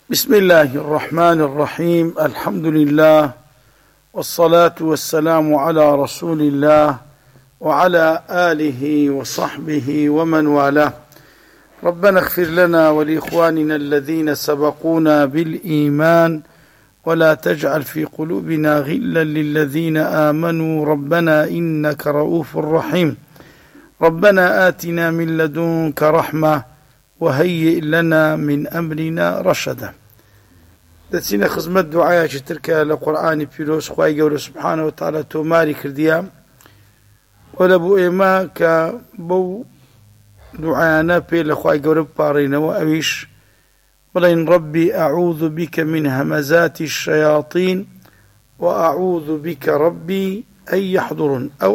بسم الله الرحمن الرحيم. الحمد لله والصلاة والسلام على رسول الله وعلى آله وصحبه ومن والاه. ربنا اغفر لنا ولإخواننا الذين سبقونا بالإيمان ولا تجعل في قلوبنا غلا للذين آمنوا ربنا إنك رؤوف رحيم. ربنا آتنا من لدنك رحمة وهيئ لنا من أمرنا رشدا. دەچینە خزمەت دوعایەکی ترکە لە قورئانی پیرۆز خوای گەورە سوبحانەهو وتەعالە تۆماری کردیە و لە بۆ ئێمە کە بەو دوعایانە پێ لە خوای گەورە بپاڕینەوە ئەویش بڵێن ربي أعوذ بك من همزات الشياطين وأعوذ بك ربي أن يحضرون. أو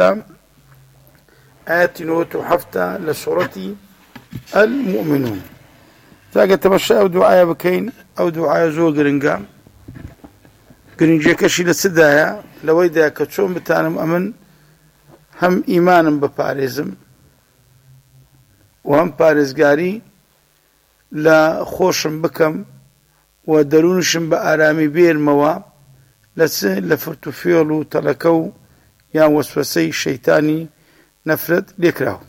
آيات نوت حفتة لسورة المؤمنون. تاگە تەمەشا ئەو دوعایە بکەین. ئەو دوعایە زۆر گرنگە. گرنگیەکەشی لە چدایە؟ لەوەیدا کە چۆن بتانم ئەمن هەم ئیمانم بپارێزم و هەم پارێزگاری لە خۆشم بکەم و دەروونشم بە ئارامی بێرمەوە لە فرتوفێڵ و تەلەکە و یان وەسوەسەی شەیتانی نەفرەت لێکراوە.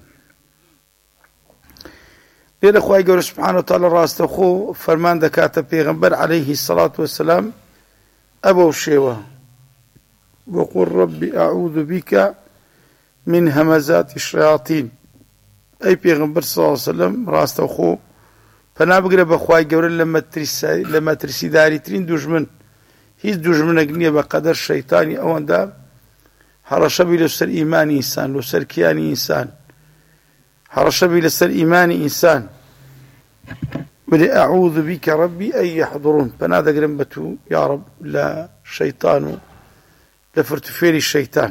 لێرە خوای گەورە سوبحانەهو وتەعالە ڕاستەوخۆ فەرمان دەکاتە پێغەمبەر عەلەیهی سەڵات وەسەلام ئەبەو شێوە وەقول ربي أعوذ بك من همزات الشياطين. ئەی پێغەمبەر سەڵڵاهو عەلەیهی وسەلەم ڕاستەوخۆ پەنا بگرە بە خوای گەورە لە مەترسیداریترین دوژمن. هیچ دوژمنێک نییە بەقەدەر شەیتانی ئەوەندە هەڕەشەبی لەسەر ئیمانی ئینسان لەسەر کیانی ئینسان هەڕەشەبی لەسەر ئیمانی ئینسان. بڵێ ئەعوذ بیکە رەبی ئەن یەحضڕون. پەنا دەگرم بە تو یا ڕەب لە شەیتان و لە فرتوفێری شەیتان.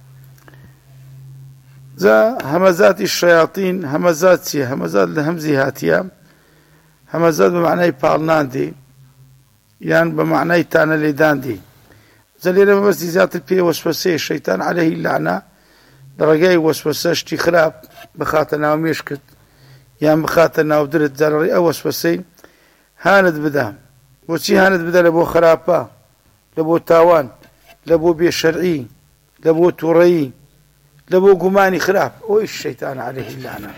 جا هەمەزاتی شەیاطین. هەمەزات چییە؟ هەمەزات لە هەمزی هاتیە. هەمەزات بە معنای پاڵنان دێ یان بە معنای تانە لێدان دێ. جا لێرە مەبەستی زیاتر پێ وەسوەسەیە. شەیتان عەلەیهی لەعنە لە ڕێگای وەسوەسە شتی خراپ بخاتە ناو مێشکت یان بخاتە ناو درت. جا لەڕێی ئەو وەسوەسەی هانت بدە. بۆچی هانت بدە؟ لە بۆ خراپە، لە بۆ تاوان، لە بۆ بێشەرعی، لە بۆ تووڕەیی، لە بۆ گومانی خراپ. ئەوەی شەیتان عەلەیهی لەعنە.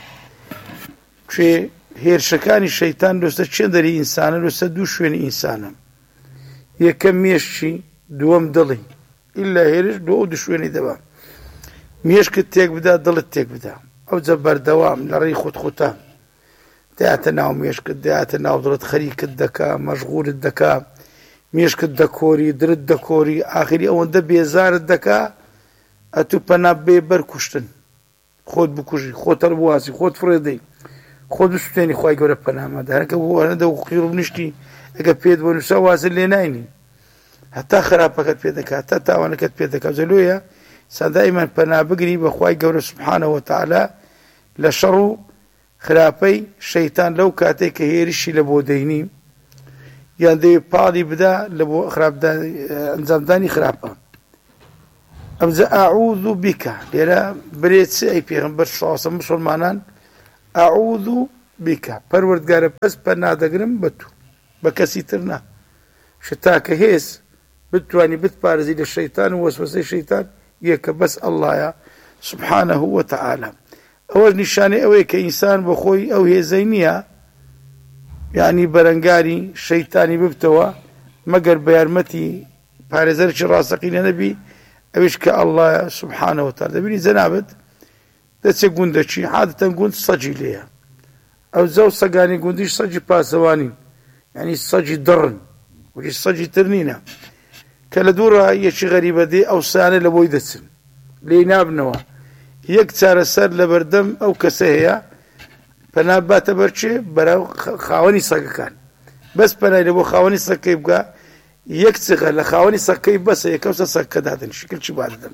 کوێ هێرشەکانی شەیتان لەسەر چێندەری ئینسانە، لەسەر دوو شوێنی ئینسانە. یەکەم مێشکی، دووەم دڵی. ئیلا هێرش بۆ ئەو دوو شوێنی دەبا. مێشکت تێک بدە، دڵت تێک بدە. ئەو جە بەردەوام لە ڕێی خوتخوتە دەیاتە ناو مێشکت، دەیاتە ناو دڵت، خەریکت دەکا، مەشغوڵت دەکا، مێشکت دەکۆری، درت دەکۆری، ئاخری ئەوەندە بێزارت دەکا ئەتوو پەنا بێ بەرکوشتن، خۆت بکوژی، خۆت هەڵبواسی، خۆت فڕێدەی، خۆت بسووتێنی خوای گەورە پەنامەدا. هەرکە بۆ هەنەدە و قیر و نیشتی ئەگە پێت بۆنووسە وازت لێ ناینی. هەتا خراپەکەت پێ دەکات، هەتا تاوانەکەت پێ دەکات. جەلۆیە سادائیمان پەنا بگری بە خوای گەورە سوبحانەهو وتەعالە لە شەڕ و خراپەی شەیتان لەو کاتێک کە هێرشی لە بۆ دەینی یان دەوێت پاڵی بدا لە بۆ ئەنجامدانی خراپە. ئەمجا ئەعوذ بیکە لێرە برێت ئەی پێغەمبەر سەڵڵاهو عەلەیهی وسەلەم موسڵمانان ئەعوذ بیکە پەروەردگارە پەس پەنا دەگرم بە تو، بە کەسی تر نا. شتاکە هێز بتوانی بتپارێزی لە شەیتان و وەسوەسەی شەیتان یەکە بەس ئەڵڵایە سوبحانەهو وتەعالە. ئەوەش نیشانەی ئەوەیە کە ئینسان بە خۆی ئەو هێزەی نییە یعنی بەرەنگاری شەیتانی ببتەوە مەگەر بە یارمەتی پارێزەرێکی ڕاستەقینە نەبی ئەویش کە ئەڵڵایە سوبحانەهو وتەعالە. دەبینی جەنابەت دەچێت گوندەچی عادەتەن گوند سەجی لێیە. ئەو جە و سەگانی گوندیش سەجی پاسەوانین یعنی سەجی دڕن وەکی سەجی تر نینە کە لە دووڕە یەکی غەریبە دێ ئەو سانە لە بۆی دەچن لێی نابنەوە. یەک چارەسەر لە بەردەم ئەو کەسە هەیە پەنا باتە بەرچێ بەرەو خاوەنی سەگەکان. بەس پەنای لە بۆ خاوەنی سەگەکەی بگا یەک چغە لە خاوەنی سەگەکەی بەسە یەکەوسە سەگەکە دادن شکل چی با دەدەن.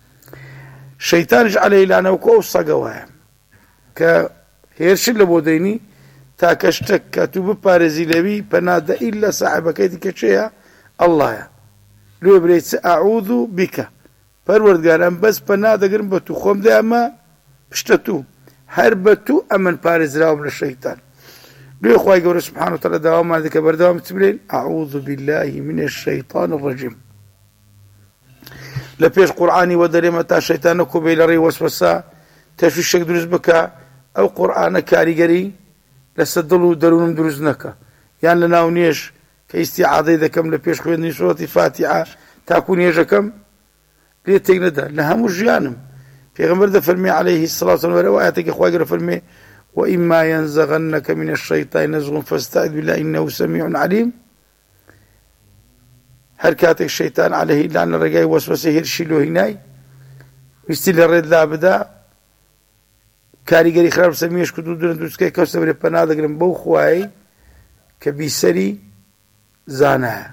شەیتانش عەلەیهی لەعنە وەکو ئەو سەگە وایە کە هێرشت لە بۆ دەینی تاکە شتێک کە تو بپارێزی لەوی پەنادە ئیلا ساحیبەکەی دیکە چێیە؟ ئەڵڵایە. لێ برێت ئەعوذ بیکە پەروەردگارم بەس پەنا دەگرم بە تو، خۆم دەیامە پشتە تو، هەر بە تو ئەمن پارێزراوم لە شەیتان. ليه خواهي قول سبحانه وتعالى دوام ما ذكر بردوام تبلين أعوذ بالله من الشيطان الرجيم لبيش قرآني ودري متى شيطانك بيلري وسوسا تشويشك دروز بك أو قرآن كاريجري لسدلوا درونم دروز نكا يعني لنا ونيش كاستعاذة إذا كم لبيش خويني سورة فاتحة تكون يجكم ليه تجنده لها مجيانم في غمر فرمي عليه الصلاة والسلام وآياتك إخوة فرمي وإما ينزغنك من الشيطان نزغ فاستعذ بالله إنه سميع عليم حركاتك الشيطان عليه لأن الرجاء وسوسه يرشيله هناي ويستيل الرد لا بدا كاريجري خراب سميش كدودن دوسكي كوسبري بنادقرن بو خواي كبيسري زانا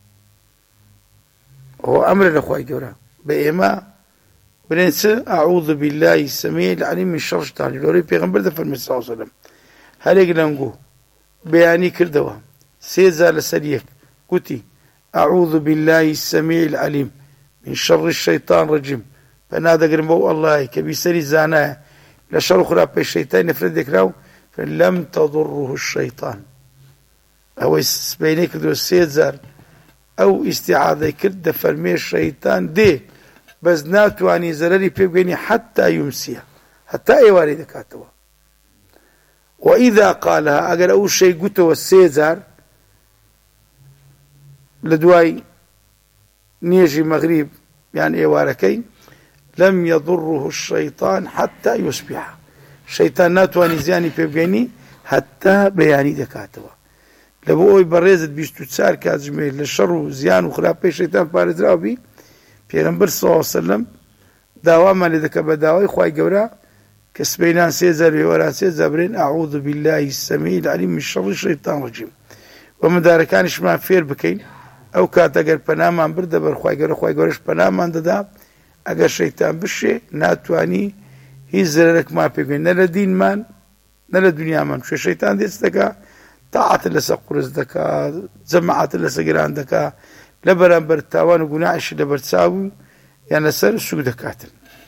هو أمر الأخوة جورا بإما بننسى أعوذ بالله السميع العليم من شر الشيطان لوري بيغمبر ده فرمي صلى الله عليه وسلم هل يقلنقو بياني كردوا سيزا لسريك قتي أعوذ بالله السميع العليم من شر الشيطان الرجيم فنادى قرنبو الله كبيسري زانا لشر خراب الشيطان يفرد ذكره فلم تضره الشيطان أو بينك دو سيزار أو استعاذة كرد فرمي الشيطان دي بس ناتواني زرري بيبقيني حتى يمسيها حتى ايواري دكاتوا وإذا قالها أقل أول شيء قلت والسيزار لدواي نيجي مغرب يعني ايواركي لم يضره الشيطان حتى يصبح الشيطان ناتواني زياني بيبقيني حتى بياني دكاتوا لبوي بريزت بيشتو تسار كازمي للشر وزيان وخراب الشيطان بارز رابي پیغمبر صلی الله علیه وسلم داوا من ذکر بداوی خوای گورا كسبينان سيزر ولا سيزر برين أعوذ بالله السميع العليم من شر الشيطان الرجيم ومداركان شما فير بكين أو كات أجر بنامان برد برخواي جرش بنامان ددا أجر شيطان بشي ناتواني هي زرك ما بيجين نلا دين مان نلا دنيا مان شو الشيطان ديستكا طاعة اللي سقرز دكا جماعة اللي سجران دكا لبران برتاوان وجناعش لبرتساوي يعني سر سوق دكاتن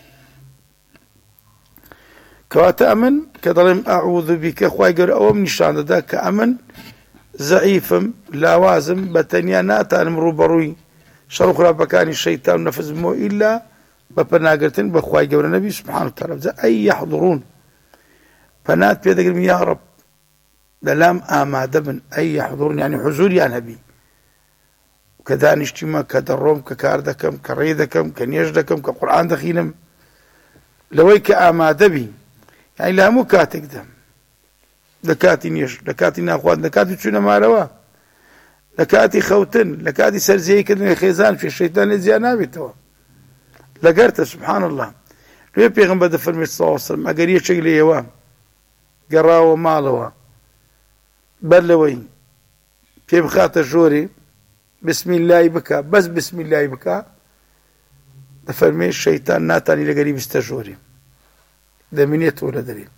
كواتأمن كظلم أعوذ بك خواجر أو من شان ذاك أمن ضعيفم لوازم بتنيانات المروبروي شرخ ربكاني الشيطان نفذ مو إلا ببناقرتن بخواجر النبي سبحانه وتعالى ذا أي يحضرون بنات بيدقل يا رب للام آماد من أي يحضرون يعني حضور يا نبي كذا نجتمع كدروم ككاردكم كريدكم كنيجدكم كقرآن دخينم لويك آماد بي يعني لا مو كاتك دم لكاتي نيش لكاتي ناخوات لكاتي تشونا ما روا لكاتي خوتن لكاتي سرزي كدن خيزان في الشيطان الزيانا بيتوا لقرت سبحان الله ليه بيغمبر دفرمي صلى الله عليه وسلم أقريه شغلي يوا قراوة مالوا بلوين في بخات الجوري بسم الله بكى بس بسم الله بكى دفرمي الشيطان ناتاني لقريب استجوري دمينيت ولا دري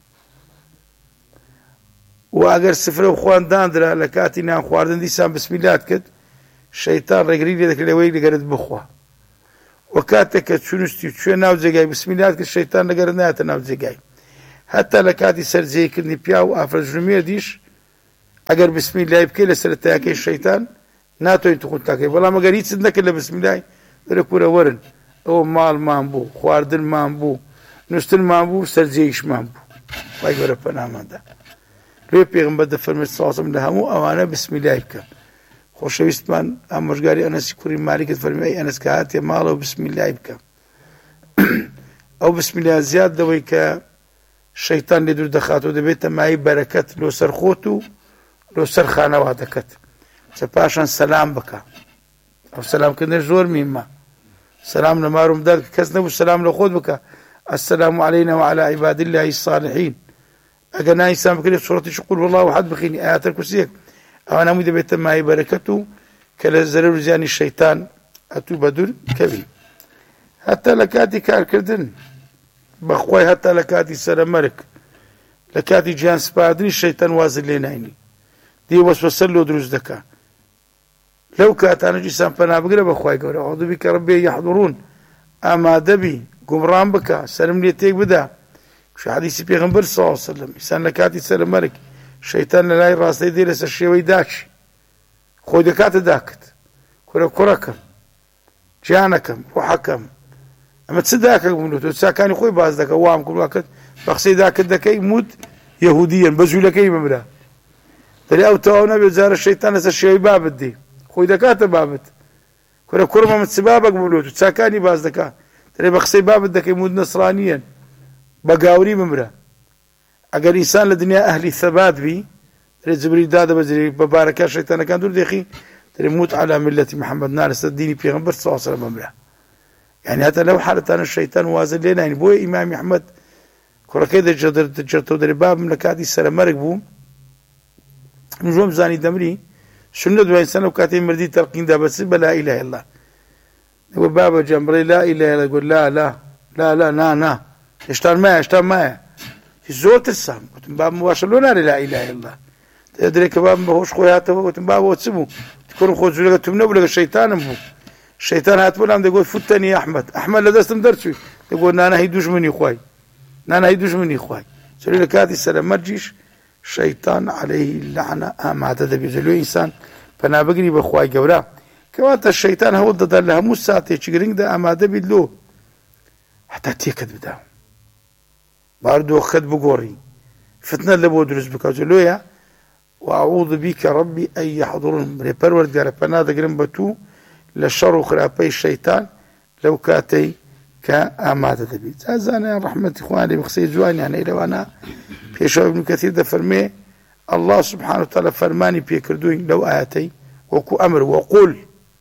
واگر سفر وخوان داندرا لكاتي نام خواردن دي سام بسم الله كد الشيطان رجري لك لوي لقرد بخوا وكاتك تشونستي تشو ناو زجاي بسم الله كد الشيطان لقرد نات ناو زجاي حتى لكاتي سر زي كدني بياو افرج رميه ديش اگر بسم الله يبكي لسرتاكي الشيطان ناتو يتقول تاكي والله ما قريت سدنك الا بسم الله ركوره ورن او مال مامبو خواردن مامبو نستن مامبو سرزيش مامبو باي ربنا ماذا ليه پیغمبر ده فرمود صلی الله علیه و آله اوانه بسم الله بکن خوشویست من امرجاری انس کوری مالک فرمود ای انس که هات مال و بسم الله بکن او بسم الله زیاد دوی که شیطان لیدر دخاتو دبیت مای برکت لو سر خوتو لو سر خانوادکت سپاشن سلام بکن او سلام کنه جور میما سلام نمارم داد کس نبو سلام لو خود بکن السلام علينا وعلى عباد الله الصالحين أجنا إنسان بكل سورة يقول والله واحد بخيني آيات الكرسي أنا مودي بيت معي بركته كلا زرر زيان الشيطان أتو بدر كبير حتى لكاتي كار كردن بخواي حتى لكاتي سلامرك لكاتي جان سبادني الشيطان وازل لينايني دي وسوسه له دروس دكا لو كانت أنا جسم فنا بقرا بخواي قول أعوذ بك ربي يحضرون أما دبي قمران بكا سلم لي تيك بدا شو حديث بيغمبر صلى الله عليه وسلم إنسان لكاتي سلام ملك شەیتان لە لای ڕاستەی دێ لەسەر شێوەی داچی خۆی دەکاتە داکت کورە کوڕەکەم گیانەکەم ڕوحەکەم ئەمە چ داکە بوون تۆ چاکانی خۆی باز دەکە وام کوڕەکەت بە قسەی داکت دەکەی موت یەهودیەن بە جوولەکەی بمرە دەری ئەو تەواو نەبێت جارە شەیتان لەسەر شێوەی بابت دێ خۆی دەکاتە بابت کورە کوڕمە من چ بابەک بوون تۆ چاکانی باز دەکا دەرێ بە قسەی بابت دەکەی موت نەسڕانیەن بە گاوری بمرە ئەگەر ئینسان لە دنیا ئەهلی ثەبات بی دەرێ جبریل دادەبەزێ بە بارەکە شەیتانەکان دوور دێخی دەرێ موت عەلا میلەتی محەممەد نا لەسەر دینی پێغەمبەر صلی الله علیه وسلم بمرە یعنی هەتا لەو حالەتانە شەیتان وازە لێ ناین بۆیە ئیمامی ئەحمەد کوڕەکەی دەجێتەوە دەرێ بابم لە کاتی سەرەمەرگ بوو من ژۆم زانی دەمری سنە دوای ئینسان لەو کاتەی مردی تەلقیندا بەچ بە لا ئیلاهە ئیللا وە بابە گیان بڵێ لا ئیلاهە ئیللا گوت لا نا هێشتا مایە زۆر ترسام گوتم بابم واشە لۆ نارێ لا ئیلاهە ئیللا دەرێ کە بابم بەهۆش خۆی هاتەوە گوتم بابەوە چ بوو کوڕم خۆ جوولەکە توم نەبوو لەگە شەیتانم بوو شەیتان هاتبوو لام دەگوت فوتەنی ئەحمەد لە دەستم دەرچووی دەگوت نانەهی دوژمنی خوای چۆری لە کاتی سەرەمەرجیش شەیتان عەلەیهی لەعنە ئامادە دەبێت لێ ئینسان پەنابگری بە خوای گەورە کەواتە شەیتان هەوڵ دەدات لە هەموو ساتێکی گرنگدا ئامادە بیت لۆ هەتا تێکت بدا باردۆخەت بگۆڕی فتنە لە بۆ دروست بکات لۆیە وأعوذ بك ربي أن يحضرون برێ پەروەردگارە پەنا دەگرم بە تو لە شەڕ و خراپەی شەیتان لەو کاتەی کە ئامادە دەبێت زانیان ڕەحمەتی خوان لێ بە قسەی جوانیانەی لەوانە پێشەوە ابن کەثیر دەفەرمێ الله سبحانه وتعالى فەرمانی پێکردووی لەو ئاەتەی وەکو ئەمر وەقول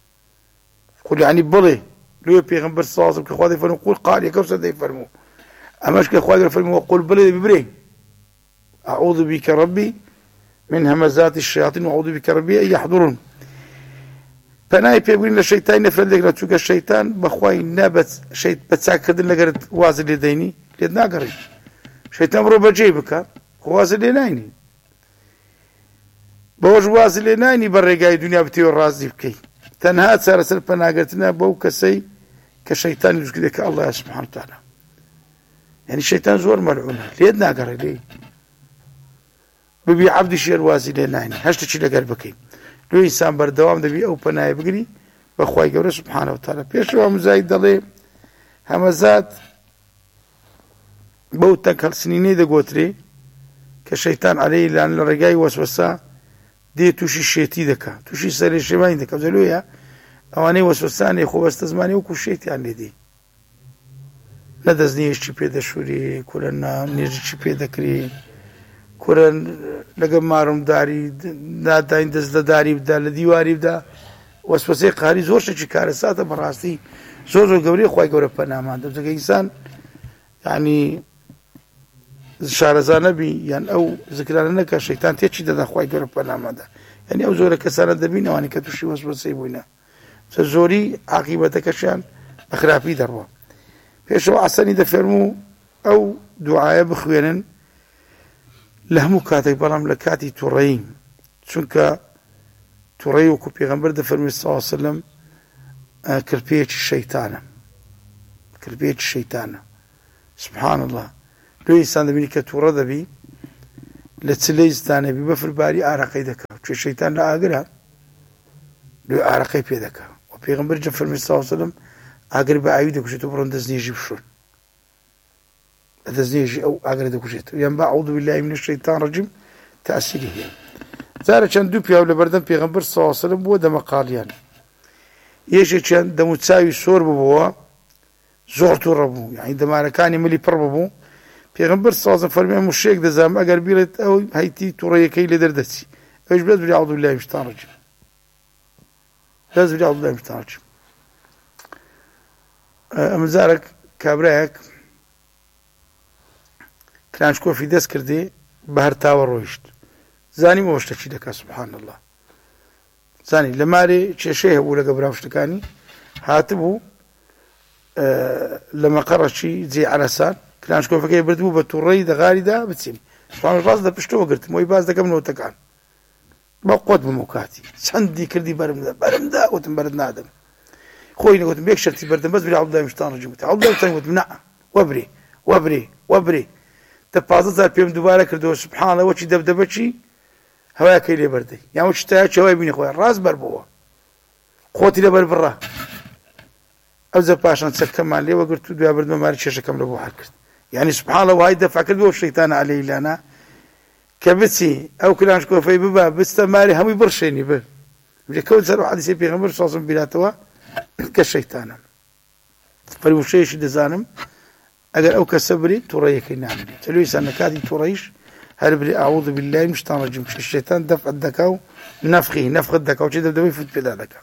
قول يعني بڵێ لێ پێغەمبەر صلی الله علیه وسلم کە خوا دەیفەرموو قول قال یەکەوسە دەیفەرموو ئەمەش کە خوا دەفەرموو وەقول بڵێ ببرێ أعوذ بك ربي من همزات الشياطين وأعوذ بك ربي أن يحضرون پەنای پێبگرین لە شەیتانی نەفرەت لێکرا چونکە شەیتان بەخوای نەبەت بە چاککردن لەگەرت وازە لێ دەینی لێت ناگەڕێت شەیتان بڕۆ بەجێی بکە وازە لێ ناینی بەوەش وازە لێ ناینی بە ڕێگای دنیا بتێوە ڕازی بکەیت تەنها چارەسەر پەناگرتنە بەو کەسەی کە شەیتانی دروست کردێت کە ئەڵڵا سوبحانه وتعالى یعنی شەیتان زۆر مەلعونە لێت ناگەڕێت لێ ببی عەبدیشی وازی لێ ناینی هەشتێکی لەگەر بکەیت لۆ ئینسان بەردەوام دەبی ئەو پەنایە بگری بەخوای گەورە سوبحانه وتعالى پێشەوە مزاید دەڵێ هەمەزات بەو تەک هەڵسنینەی دەگۆترێ کە شەیتان عەلەیهی لەعن لە ڕێگای وەسوەسە دێ تووشی شێتی دەکا تووشی سەرێشێوانی دەکا جەلۆیە ئەوانەی وەسوەسانێ خۆبەستە زمانی وەکو شێتیان لێ دێ لە دەستنیەشی پێدەشووری کورە نێژێکی پێدەکرێ کورە لەگە ماڕمداری ناداین دەست لە داری بدا لە دیواری بدا وەسوەسەی قهری زۆر شتێکی کارەساتە بەڕاستی زۆر گەورەی خوای گەورە پەنامان دەبێت کە ئینسان یعنی شارەزا نەبی یان ئەو ذکرانە نەکە شەیتان تێکی دەدا خوای گەورە پەنامەدا یعنی ئەو زۆرە کەسانە دەبین ئەوانی کە تووشی وەسوەسەی بووینە زۆری عاقیبەتەکەشیان بە خراپی دەڕوە پێشەوە عەسەنی دەفەرموو ئەو دوعایە بخوێنن لە هەموو کاتێک بەڵام لە کاتی تووڕەیی چونکە تووڕەیی وەکو پێغەمبەر دەفەرمووی صلی الله علیه وسلم کرپەیەکی شەیتانە سبحان الله لۆ ئینسان دەبینی کە تووڕە دەبی لە چلەی زستانەبی بەفرباری ئارەقەی دەکات چێ شەیتان لە ئاگرە لێ ئارەقەی پێ دەکات و پێغەمبەر فەرمووی صلی الله علیه وسلم ئاگر بە ئاوی دەکوژێتەوە بڕۆن دەستنێژی بشۆن دەستنێژی ئەو ئاگرە دەکوژێتەوە یان بە ئەعوذ بالله من الشیطان الرجیم تەئسیری هەیە جارە چەند دوو پیاو لە بەردەم پێغەمبەر صلی الله علیه وسلم بووە دەمەقاڵیان یەکێکیان دەموچاوی سۆر ببووە زۆر تووڕە بوو یعنی دەمارەکانی ملی پڕ ببوو پێغەمبەر صلی الله علیه وسلم فەرمووی موشەیەک دەزانم ئەگەر بیڵێت ئەو هەیتی تووڕەیەکەی لێ دەردەچی ئەویش بێت بری ئەعوذ بالله من الشیطان الرجیم بەس بری ئەعوذ بالله من الشیطان الرجیم ئەمە جارێک کابرایەک کلانشکۆفی دەست کردێ بە هەر تاوە ڕۆیشت زانیم ئەوە شتێکی دەکات سبحان الله زانی لە مارێ کێشەی هەبوو لەگە براوشتەکانی هاتبوو لە مەقەڕەکی جێ عەرەسان کلانشکۆفەکەی بردبوو بە تووڕەی دەغاریدا بچین سوپانش ڕاست لە پشتەوە گرتم وەی باز دەکەم نۆتەکان بە قۆت بم و کاتی چەندی کردی بەرمدا وتم بەرت نادەم خۆی نەگوتم بێک شەرتی بەردەم بەس بری ئەعوذ بالله من الشیطان الرجیم ئەعوذ بالله من الشیطان وتم نە وەبرێ دە 15,000 پێم دووبارە کردەوە سبحانەوە چی دەبدەبەچی هەوایەکەی لێ بەردەی یان شتایە هەوای بینی خۆی ڕاست بەر بووە خۆتی لەبەر بڕە ئەوجا پاشان چەکەمان لێوە گرت و دوای بردمە ماری کێشەکەم لە بۆ هەر کرد یعنی سبحان الله وهای دەفع کرد بۆ شەیتانە عەلەیهی لعنە کە بچی ئەو کلاشکۆفەی ببە بچتە ماری هەمووی بڕشێنی بر کەوت سەر حەدیثی پێغەمبەر صلی الله علیه و سلم بیراتەوە کە شەیتانە فەرموشەیەکی دەزانم ئەگەر ئەو کەسە بری تووڕەیەکەی نامێنێت تەلویسان لە کاتی تووڕەیش هەر بری ئاعوذ بالله من الشیطان الرجیم شەیتان دەفعت دەکا و نەفخت دەکا و چی دەبدەبەی فوت پێدا دەکا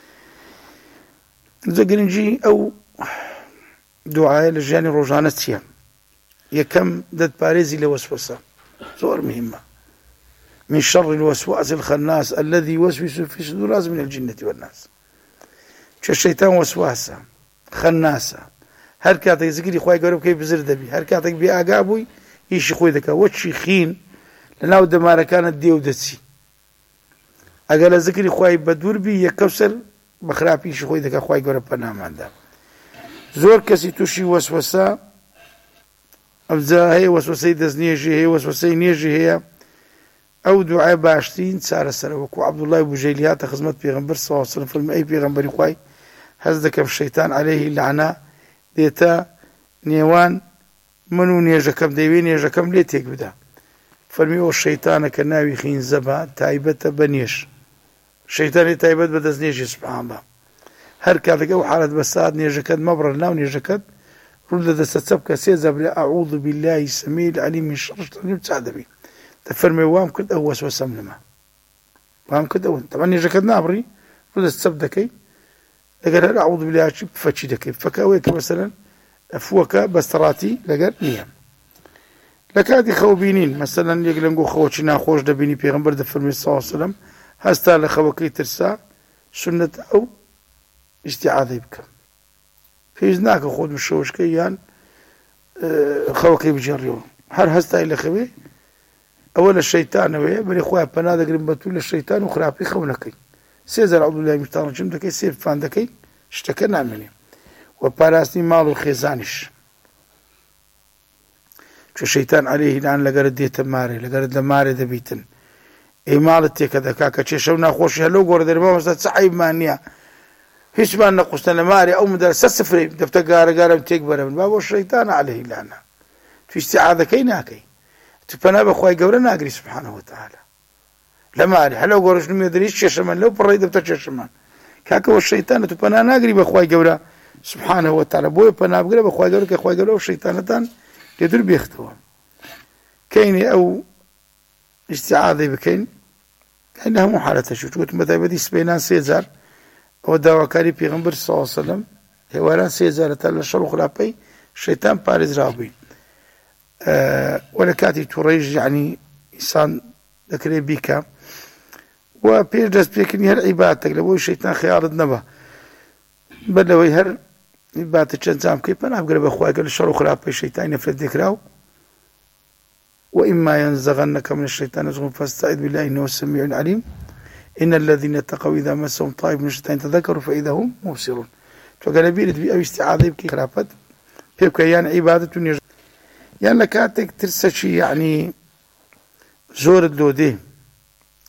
زۆر گرنگی ئەو دوعایە لە ژیانی ڕۆژانە چییە یەکەم دەتپارێزی لە وەسوەسە زۆر مهمە من شر الوسواس الخناس الذي يوسوس في صدور الناس من الجنة والناس چه شەیتان وەسواسە خەناسە هەر کاتێک زگری خوای گەورە بکەی بزر دەبی هەر کاتێک بێ ئاگا بووی هیچی خۆی دەکا وەچی خین لە ناو دەمارەکانت دێ و دەچی ئەگەر لە زگری خوای بە دوور بی یەکەوسەر بە خراپیشی خۆی دەکا خوای گەورە پەناماندا زۆر کەسی تووشی وەسوەسە ئەوجا هەیە وەسوەسەی دەستنێژی هەیە وەسوەسەی نێژی هەیە ئەو دوعای باشترین چارەسەرە وەکو عەبدوڵڵای بوجەیلی هاتە خزمەت پێغەمبەر صلی الله علیه و سلم فەرمووی ئەی پێغەمبەری خوای هەز دەکەم شەیتان عەلەیهی لعنە دێتە نێوان من و نێژەکەم دەیوێ نێژەکەم لێ تێک بدا فەرمی ئەو شەیتانە کە ناوی خینزەبە تایبەتە بە نێژ شەیتانی تایبەت بە دەستنێژی سوبحان الله هەر کاتێک ئەو حالەت بەسات نێژەکەت مەبڕە ناو نێژەکەت ڕوو لە دەستە چەپ کە سێ زەبرێ ئەعوذ بالله السمیع العلیم من شر الشیطان چا دەبی دەفەرمێ وام کرد ئەو وەسوەسەم لەما وام کرد ئەوە تەمان نێژەکەت نابڕی ڕوو دەست چەپ دەکەی لەگەر هەر ئەعوذ بالله چی فەچی دەکەی فەکە ئەوەیە کە مەسەلەن فووەکە بەستەڕاتی لەگەر نییە لە کاتی خەوبینین مەسەلەن یەک لەنگۆ خەوەکی ناخۆش دەبینی پێغەمبەر دەفەرمێ صلی الله علیه و سلم هەستا لە خەوەکەی ترسا سنەتە ئەو ئیستیعاذەی بکە پێویست ناکە خۆت بشەوشکەی یان خەوەکەی بجێڕیەوە هەر هەستای لە خەوێ ئەوە لە شەیتانەوەیە بەرێ خۆیان پەنا دەگرن بە توو لە شەیتان و خراپی خەونەکەی سێزار ئەعوذ بالله من الشیطان الرجیم دەکەی سێفان دەکەی شتەکە نامێنێ و پاراستنی ماڵ و خێزانیش چۆ شەیتان عەلەیهی لعنە لەگەرت دێتە مارێ لەگەرت لە مارێ دەبیتن ئەی ماڵت تێکە دەکا کە چێشە و ناخۆشی هەلۆ گۆڕە دەرێ مامۆستا چ عەیبمان نییە هیچمان نەقوستە لە مارێ ئەو مدەرسە سفرێ دەفتە گارەگارم تێک بەرەبن با بۆ شەیتانە عەلەیهی لعنە تو ئیستیعاذەکەی ناکەی تو پەنا بە خوای گەورە ناگری سوبحانه وتعالى لە مارێ هەلۆ گۆڕش نمێ دەریش چێشەمان لەو پڕی دەفتە چێشەمان کاکەوە شەیتانە تو پەنا ناگری بە خوای گەورە سبحانه وتعالى بۆیە پەنا بگرە بە خوای گەورە کە خوای گەورە ئەو شەیتانەتان لێ دوور بێختەوە کەینێ ئەو ئیستیعاذەی بکەین هەر لە هەموو حالەتەشی چوتم بە تایبەتی سبەینان 3000 ئەوە داواکاری پێغەمبەر صلی الله علیه و سلم هێواران 3000 تا لە شەڕ و خراپەی شەیتان پارێزراو بووین وە لە کاتی تووڕەیش یعنی ئینسان دەکرێت بیکە و پێش دەست پێکردنی هەر عیبادەتێک لە بۆی شەیتان خەیاڵت نەبە بەر لەوەی هەر عیبادەت چەند جام بکەی پەنا بگرە بە خوای گەورە لە شەڕ و خراپەی شەیتانی نەفرەت دێکراو وإما ينزغنك من الشيطان نزغ فاستعذ بالله إنه السميع العليم إن الذين اتقوا إذا مسهم طائف من الشيطان تذكروا فإذا هم مبصرون فقال بيرد بي أو استعاذة بكي خرافت بيبكى يعني عبادة يعني لكاتك ترسشي يعني زور اللودي